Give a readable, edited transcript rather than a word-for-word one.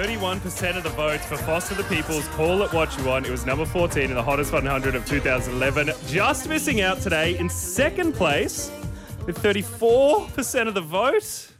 31% of the votes for Foster the People's Call It What You Want. It was number 14 in the Hottest 100 of 2011. Just missing out today in second place with 34% of the vote.